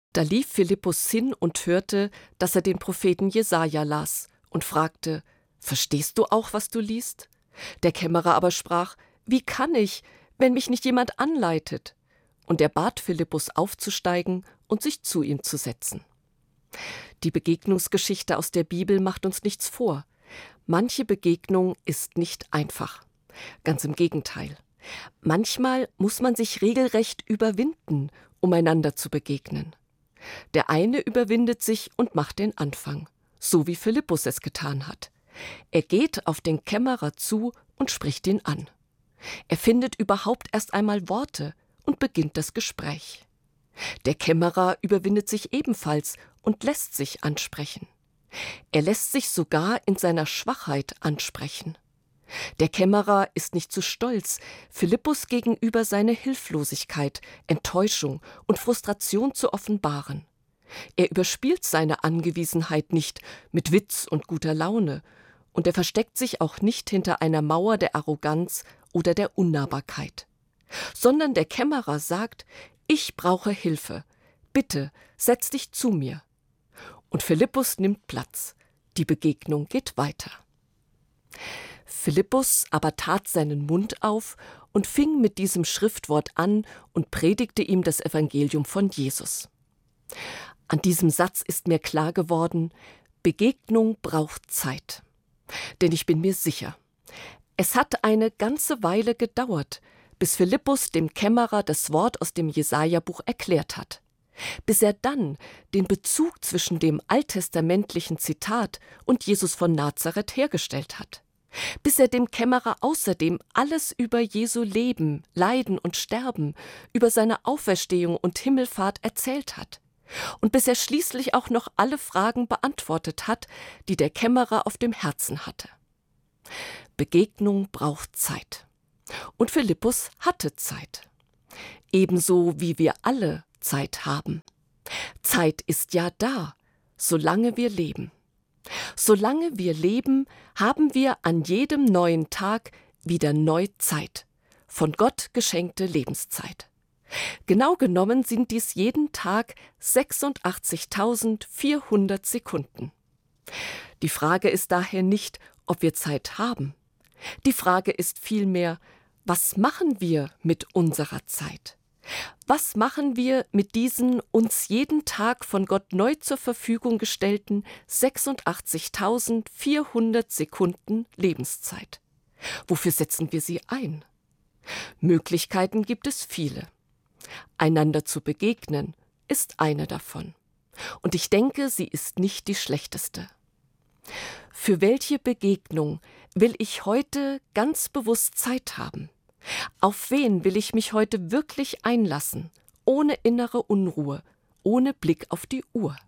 Da lief Philippus hin und hörte, dass er den Propheten Jesaja las und fragte: »Verstehst du auch, was du liest?« Der Kämmerer aber sprach: »Wie kann ich, wenn mich nicht jemand anleitet?« Und er bat Philippus aufzusteigen und sich zu ihm zu setzen. Die Begegnungsgeschichte aus der Bibel macht uns nichts vor. Manche Begegnung ist nicht einfach. Ganz im Gegenteil. Manchmal muss man sich regelrecht überwinden, um einander zu begegnen. Der eine überwindet sich und macht den Anfang, so wie Philippus es getan hat. Er geht auf den Kämmerer zu und spricht ihn an. Er findet überhaupt erst einmal Worte und beginnt das Gespräch. Der Kämmerer überwindet sich ebenfalls und lässt sich ansprechen. Er lässt sich sogar in seiner Schwachheit ansprechen. Der Kämmerer ist nicht zu stolz, Philippus gegenüber seine Hilflosigkeit, Enttäuschung und Frustration zu offenbaren. Er überspielt seine Angewiesenheit nicht mit Witz und guter Laune, und er versteckt sich auch nicht hinter einer Mauer der Arroganz oder der Unnahbarkeit. Sondern der Kämmerer sagt: »Ich brauche Hilfe. Bitte, setz dich zu mir.« Und Philippus nimmt Platz. Die Begegnung geht weiter. Philippus aber tat seinen Mund auf und fing mit diesem Schriftwort an und predigte ihm das Evangelium von Jesus. An diesem Satz ist mir klar geworden: Begegnung braucht Zeit. Denn ich bin mir sicher, es hat eine ganze Weile gedauert, bis Philippus dem Kämmerer das Wort aus dem Jesaja-Buch erklärt hat. Bis er dann den Bezug zwischen dem alttestamentlichen Zitat und Jesus von Nazareth hergestellt hat. Bis er dem Kämmerer außerdem alles über Jesu Leben, Leiden und Sterben, über seine Auferstehung und Himmelfahrt erzählt hat. Und bis er schließlich auch noch alle Fragen beantwortet hat, die der Kämmerer auf dem Herzen hatte. Begegnung braucht Zeit. Und Philippus hatte Zeit. Ebenso wie wir alle Zeit haben. Zeit ist ja da, solange wir leben. Solange wir leben, haben wir an jedem neuen Tag wieder neu Zeit, von Gott geschenkte Lebenszeit. Genau genommen sind dies jeden Tag 86.400 Sekunden. Die Frage ist daher nicht, ob wir Zeit haben. Die Frage ist vielmehr: Was machen wir mit unserer Zeit? Was machen wir mit diesen uns jeden Tag von Gott neu zur Verfügung gestellten 86.400 Sekunden Lebenszeit? Wofür setzen wir sie ein? Möglichkeiten gibt es viele. Einander zu begegnen ist eine davon. Und ich denke, sie ist nicht die schlechteste. Für welche Begegnung will ich heute ganz bewusst Zeit haben? Auf wen will ich mich heute wirklich einlassen, ohne innere Unruhe, ohne Blick auf die Uhr?